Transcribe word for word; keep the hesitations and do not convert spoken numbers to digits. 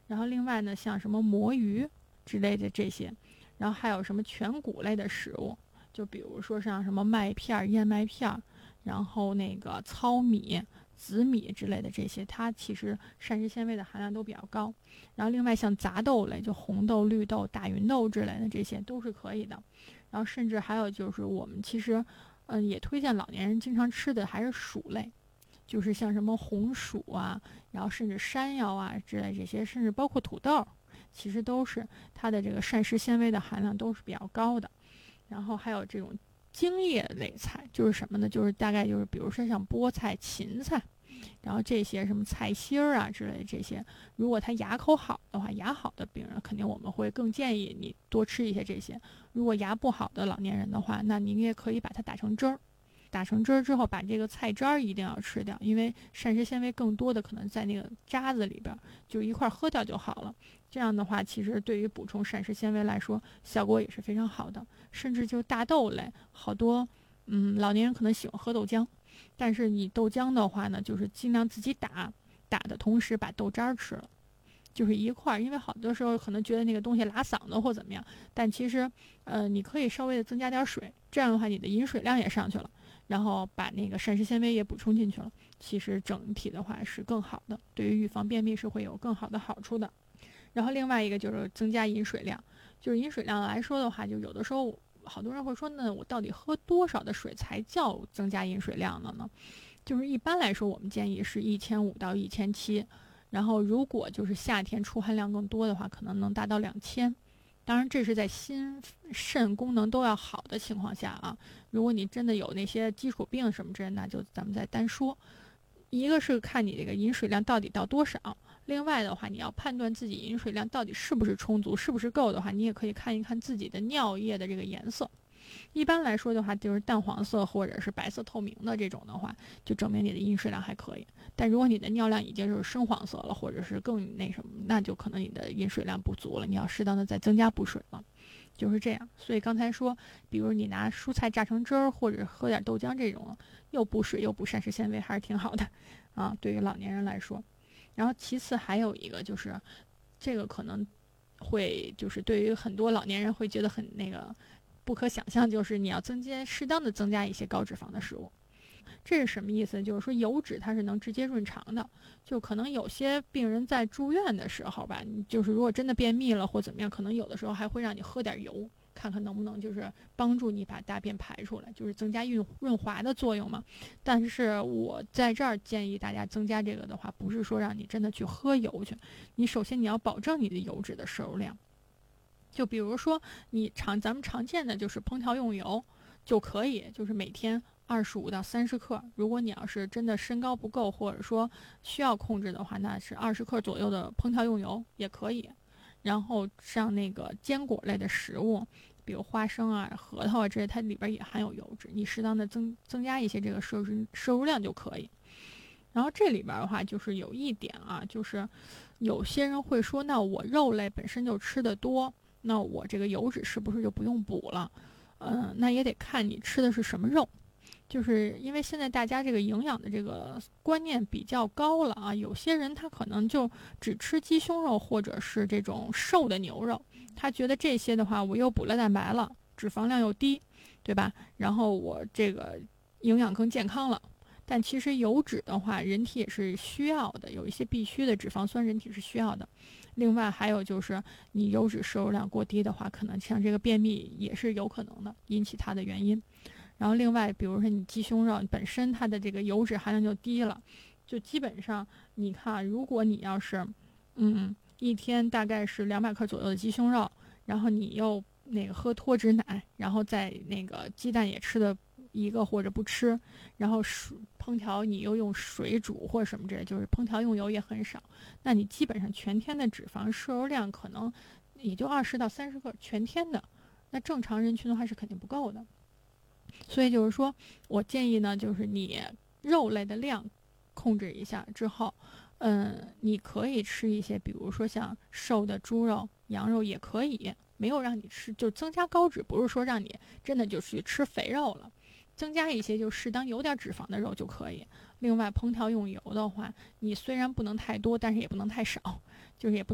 然后另外呢，像什么魔芋之类的这些，然后还有什么全谷类的食物，就比如说像什么麦片、燕麦片，然后那个糙米、紫米之类的这些，它其实膳食纤维的含量都比较高。然后另外像杂豆类，就红豆、绿豆、大芸豆之类的这些都是可以的。然后甚至还有就是我们其实，嗯、呃，也推荐老年人经常吃的还是薯类，就是像什么红薯啊，然后甚至山药啊之类这些，甚至包括土豆，其实都是它的这个膳食纤维的含量都是比较高的。然后还有这种茎叶类菜，就是什么呢？就是大概就是比如说像菠菜、芹菜，然后这些什么菜心儿啊之类的这些，如果他牙口好的话，牙好的病人肯定我们会更建议你多吃一些这些。如果牙不好的老年人的话，那您也可以把它打成汁儿。打成汁儿之后，把这个菜渣儿一定要吃掉，因为膳食纤维更多的可能在那个渣子里边，就一块喝掉就好了。这样的话，其实对于补充膳食纤维来说，效果也是非常好的。甚至就大豆类，好多嗯老年人可能喜欢喝豆浆，但是你豆浆的话呢，就是尽量自己打，打的同时把豆渣儿吃了。就是一块儿，因为好多时候可能觉得那个东西拉嗓子或怎么样，但其实，呃，你可以稍微的增加点水，这样的话你的饮水量也上去了，然后把那个膳食纤维也补充进去了，其实整体的话是更好的，对于预防便秘是会有更好的好处的。然后另外一个就是增加饮水量，就是饮水量来说的话，就有的时候好多人会说，那我到底喝多少的水才叫增加饮水量了呢？就是一般来说，我们建议是一千五到一千七。然后，如果就是夏天出汗量更多的话，可能能达到两千。当然，这是在心肾功能都要好的情况下啊。如果你真的有那些基础病什么之类，那就咱们再单说。一个是看你这个饮水量到底到多少，另外的话，你要判断自己饮水量到底是不是充足，是不是够的话，你也可以看一看自己的尿液的这个颜色。一般来说的话，就是淡黄色或者是白色透明的这种的话，就证明你的饮水量还可以。但如果你的尿量已经是深黄色了，或者是更那什么，那就可能你的饮水量不足了，你要适当的再增加补水了。就是这样。所以刚才说，比如你拿蔬菜榨成汁儿，或者喝点豆浆这种，又补水又补膳食纤维，还是挺好的啊。对于老年人来说，然后其次还有一个就是，这个可能会就是对于很多老年人会觉得很那个不可想象，就是你要增加适当的增加一些高脂肪的食物。这是什么意思？就是说油脂它是能直接润肠的，就可能有些病人在住院的时候吧，你就是如果真的便秘了或怎么样，可能有的时候还会让你喝点油，看看能不能就是帮助你把大便排出来，就是增加润润滑的作用嘛。但是我在这儿建议大家增加这个的话，不是说让你真的去喝油去，你首先你要保证你的油脂的摄入量。就比如说你常咱们常见的就是烹调用油就可以，就是每天二十五到三十克。如果你要是真的身高不够，或者说需要控制的话，那是二十克左右的烹调用油也可以。然后像那个坚果类的食物，比如花生啊、核桃啊这些，它里边也含有油脂，你适当的增增加一些这个摄入摄入量就可以。然后这里边的话就是有一点啊，就是有些人会说，那我肉类本身就吃的多，那我这个油脂是不是就不用补了？嗯、呃，那也得看你吃的是什么肉。就是因为现在大家这个营养的这个观念比较高了啊，有些人他可能就只吃鸡胸肉或者是这种瘦的牛肉，他觉得这些的话我又补了蛋白了，脂肪量又低，对吧？然后我这个营养更健康了。但其实油脂的话，人体也是需要的，有一些必需的脂肪酸，人体是需要的。另外还有就是，你油脂摄入量过低的话，可能像这个便秘也是有可能的，引起它的原因。然后另外，比如说你鸡胸肉本身它的这个油脂含量就低了，就基本上你看，如果你要是，嗯，一天大概是两百克左右的鸡胸肉，然后你又那个喝脱脂奶，然后再那个鸡蛋也吃的一个或者不吃，然后水烹调你又用水煮或者什么之类，就是烹调用油也很少，那你基本上全天的脂肪摄入量可能也就二十到三十克全天的，那正常人群的话是肯定不够的。所以就是说我建议呢，就是你肉类的量控制一下之后，嗯，你可以吃一些，比如说像瘦的猪肉、羊肉也可以，没有让你吃，就增加高脂，不是说让你真的就去吃肥肉了，增加一些就适当有点脂肪的肉就可以。另外，烹调用油的话，你虽然不能太多，但是也不能太少，就是也不能